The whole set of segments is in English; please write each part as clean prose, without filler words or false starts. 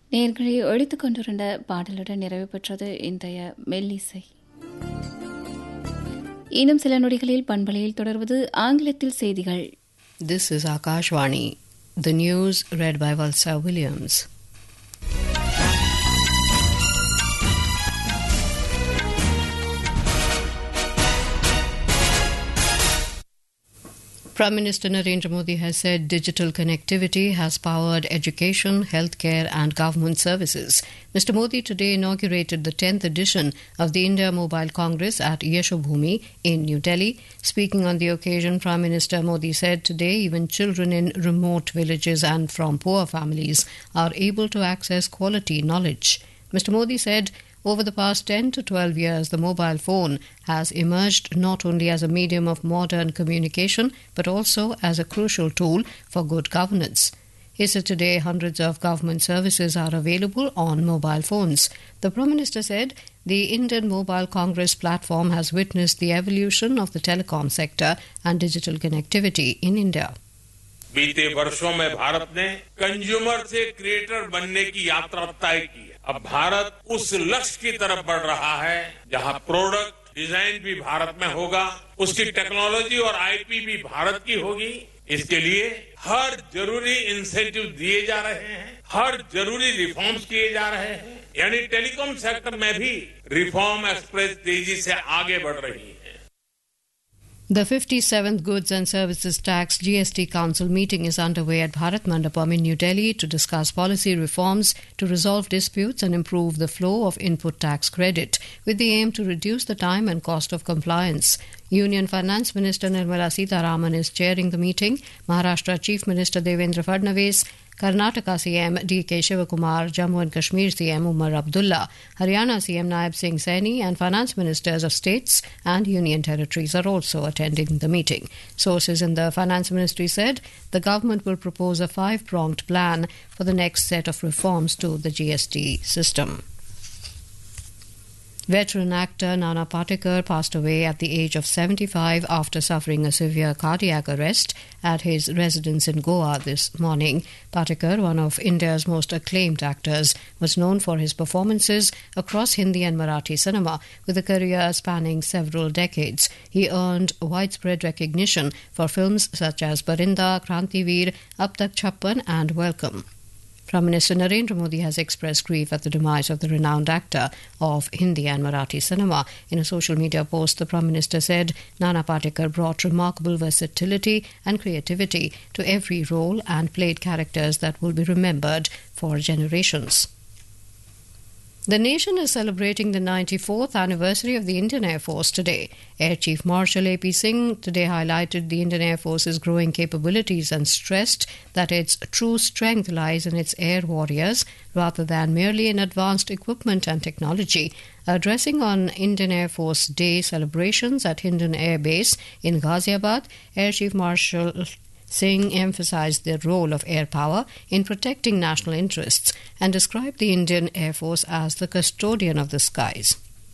நேயர்களை ஒழித்துக் கொண்டிருந்த பாடலுடன் நிறைவு பெற்றது இன்றைய மெல்லிசை. இன்னும் சில நொடிகளில் பண்பலையில் தொடர்வது ஆங்கிலத்தில் செய்திகள். This is Akashvani. The news read by Valsa Williams. Prime Minister Narendra Modi has said digital connectivity has powered education, healthcare and government services. Mr. Modi today inaugurated the 10th edition of the India Mobile Congress at Yashobhoomi in New Delhi. Speaking on the occasion, Prime Minister Modi said today even children in remote villages and from poor families are able to access quality knowledge. Mr. Modi said, over the past 10 to 12 years, the mobile phone has emerged not only as a medium of modern communication, but also as a crucial tool for good governance. He said today hundreds of government services are available on mobile phones. The Prime Minister said the Indian Mobile Congress platform has witnessed the evolution of the telecom sector and digital connectivity in India. बीते वर्षों में भारत ने consumer से creator बनने की यात्रा तय की है। अब भारत उस लक्ष्य की तरफ बढ़ रहा है जहां प्रोडक्ट डिजाइन भी भारत में होगा, उसकी टेक्नोलॉजी और आईपी भी भारत की होगी। इसके लिए हर जरूरी इंसेंटिव दिए जा रहे हैं, हर जरूरी रिफॉर्म्स किए जा रहे हैं, यानी टेलीकॉम सेक्टर में भी रिफॉर्म एक्सप्रेस तेजी से आगे बढ़ रही है। The 57th Goods and Services Tax GST Council meeting is underway at Bharat Mandapam in New Delhi to discuss policy reforms to resolve disputes and improve the flow of input tax credit, with the aim to reduce the time and cost of compliance. Union Finance Minister Nirmala Sitharaman is chairing the meeting. Maharashtra Chief Minister Devendra Fadnavis, Karnataka CM D.K. Shivakumar, Jammu and Kashmir CM Umar Abdullah, Haryana CM Naib Singh Saini and finance ministers of states and union territories are also attending the meeting. Sources in the finance ministry said the government will propose a 5-pronged plan for the next set of reforms to the GST system. Veteran actor Nana Patekar passed away at the age of 75 after suffering a severe cardiac arrest at his residence in Goa this morning. Patekar, one of India's most acclaimed actors, was known for his performances across Hindi and Marathi cinema, with a career spanning several decades. He earned widespread recognition for films such as Barinda, Krantiveer, Ab Tak Chhappan and Welcome. Prime Minister Narendra Modi has expressed grief at the demise of the renowned actor of Hindi and Marathi cinema. In a social media post, the Prime Minister said Nana Patekar brought remarkable versatility and creativity to every role and played characters that will be remembered for generations. The nation is celebrating the 94th anniversary of the Indian Air Force today. Air Chief Marshal A.P. Singh today highlighted the Indian Air Force's growing capabilities and stressed that its true strength lies in its air warriors rather than merely in advanced equipment and technology. Addressing on Indian Air Force Day celebrations at Hindon Air Base in Ghaziabad, Air Chief Marshal Singh emphasized the role of air power in protecting national interests and described the Indian Air Force as the custodian of the skies.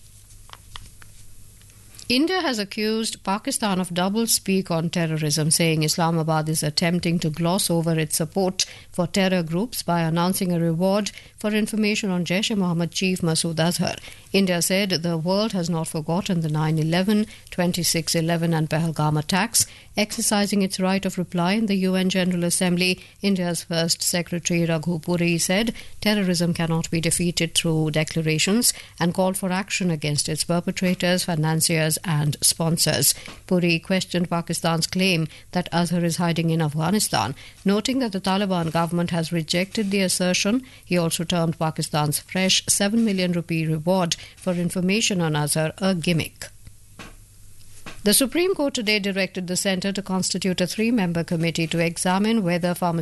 India has accused Pakistan of double-speak on terrorism, saying Islamabad is attempting to gloss over its support for terror groups by announcing a reward for information on Jaish-e-Mohammed chief Masood Azhar. India said the world has not forgotten the 9/11, 26/11 and Pahalgam attacks. Exercising its right of reply in the UN General Assembly, India's First Secretary Raghu Puri said terrorism cannot be defeated through declarations and called for action against its perpetrators, financiers and sponsors. Puri questioned Pakistan's claim that Azhar is hiding in Afghanistan, noting that the Taliban government has rejected the assertion. He also termed Pakistan's fresh 7 million rupee reward for information on Azhar a gimmick. The Supreme Court today directed the Centre to constitute a 3-member committee to examine whether